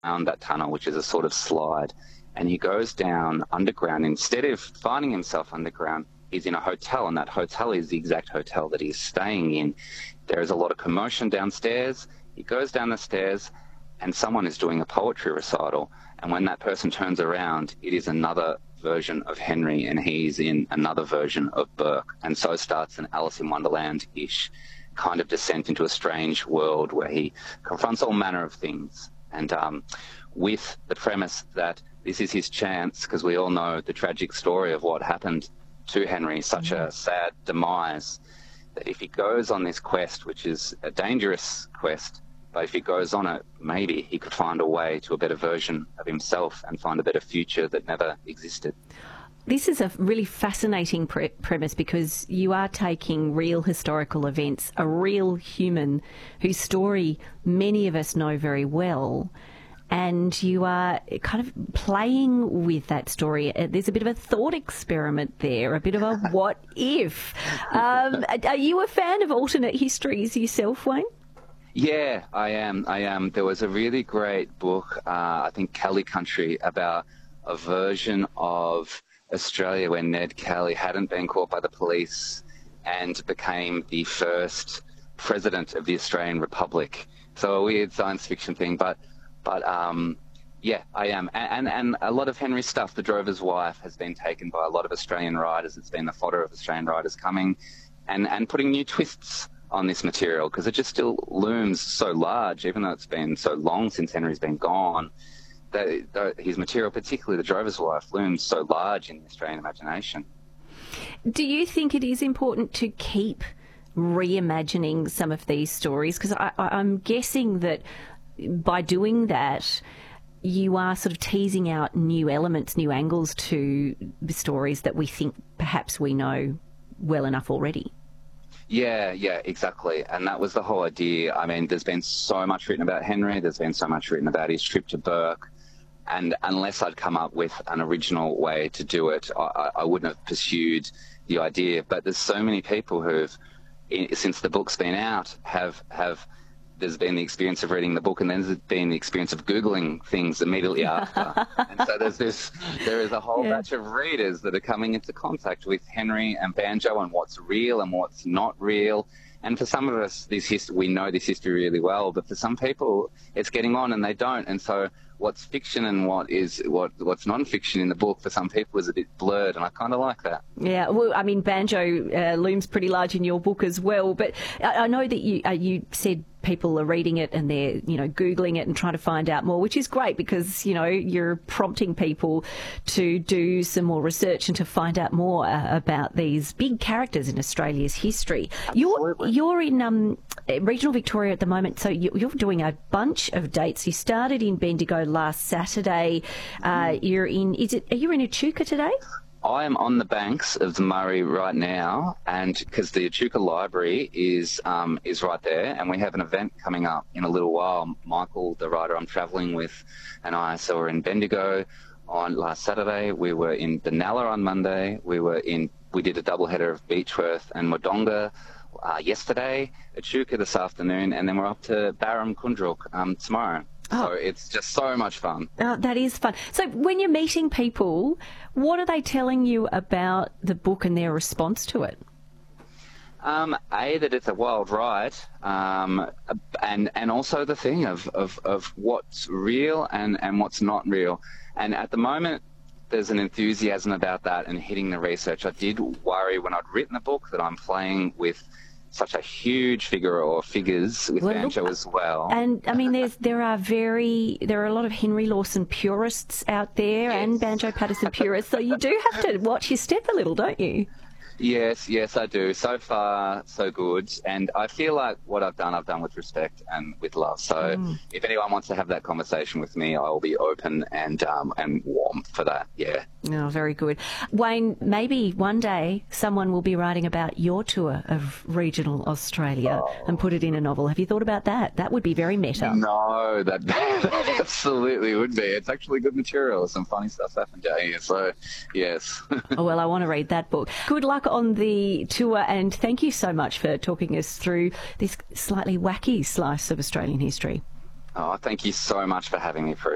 down that tunnel, which is a sort of slide, and he goes down underground. Instead of finding himself underground, he's in a hotel, and that hotel is the exact hotel that he's staying in. There is a lot of commotion downstairs. He goes down the stairs, and someone is doing a poetry recital. And when that person turns around, it is another version of Henry, and he's in another version of Burke. And so starts an Alice in Wonderland-ish kind of descent into a strange world where he confronts all manner of things. And with the premise that this is his chance, because we all know the tragic story of what happened to Henry, such a sad demise, that if he goes on this quest, which is a dangerous quest, but if he goes on it, maybe he could find a way to a better version of himself and find a better future that never existed. This is a really fascinating premise, because you are taking real historical events, a real human whose story many of us know very well, and you are kind of playing with that story. There's a bit of a thought experiment there, a bit of a what if. Are you a fan of alternate histories yourself, Wayne? Yeah, I am. There was a really great book, I think Kelly Country, about a version of Australia where Ned Kelly hadn't been caught by the police and became the first president of the Australian Republic. So a weird science fiction thing, but yeah, I am. And a lot of Henry's stuff, The Drover's Wife, has been taken by a lot of Australian writers. It's been the fodder of Australian writers coming and putting new twists on this material, because it just still looms so large, even though it's been so long since Henry's been gone. His material, particularly The Drover's Wife, looms so large in the Australian imagination. Do you think it is important to keep reimagining some of these stories? Because I'm guessing that by doing that, you are sort of teasing out new elements, new angles to the stories that we think perhaps we know well enough already. Yeah, exactly. And that was the whole idea. I mean, there's been so much written about Henry, there's been so much written about his trip to Burke, and unless I'd come up with an original way to do it, I wouldn't have pursued the idea. But there's so many people who've, since the book's been out, there's been the experience of reading the book, and then there's been the experience of Googling things immediately after. And so there is a whole batch of readers that are coming into contact with Henry and Banjo and what's real and what's not real. And for some of us, we know this history really well, but for some people, it's getting on and they don't. And so what's fiction and what's non-fiction in the book for some people is a bit blurred, and I kind of like that. Yeah, well, I mean, Banjo looms pretty large in your book as well, but I know that you said people are reading it and they're, Googling it and trying to find out more, which is great because, you're prompting people to do some more research and to find out more about these big characters in Australia's history. You're in regional Victoria at the moment, so you're doing a bunch of dates. You started in Bendigo last Saturday. You're in Echuca today? I am on the banks of the Murray right now, and because the Echuca Library is right there, and we have an event coming up in a little while. Michael, the writer I'm travelling with, and I, so we're in Bendigo on last Saturday. We were in Benalla on Monday. We did a doubleheader of Beechworth and Wodonga yesterday, Echuca this afternoon, and then we're up to Barham Kundruk tomorrow. Oh. So it's just so much fun. Oh, that is fun. So when you're meeting people, what are they telling you about the book and their response to it? That it's a wild ride, and also the thing of what's real and what's not real. And at the moment, there's an enthusiasm about that and hitting the research. I did worry when I'd written the book that I'm playing with such a huge figure or figures with Banjo as well. And I mean, there are a lot of Henry Lawson purists out there, yes, and Banjo Paterson purists. So you do have to watch your step a little, don't you? Yes, I do. So far, so good. And I feel like what I've done with respect and with love. So if anyone wants to have that conversation with me, I'll be open and warm for that. Yeah. Oh, very good. Wayne, maybe one day someone will be writing about your tour of regional Australia and put it in a novel. Have you thought about that? That would be very meta. No, that absolutely would be. It's actually good material. Some funny stuff happened down here. So, yes. Oh, well, I want to read that book. Good luck on the tour, and thank you so much for talking us through this slightly wacky slice of Australian history. Oh, thank you so much for having me, Prue.